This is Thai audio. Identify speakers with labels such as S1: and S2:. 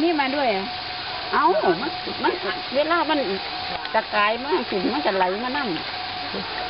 S1: มาด้วยอะเอามันเวลามันจะกายมากสิมันจะไหลมานั่ง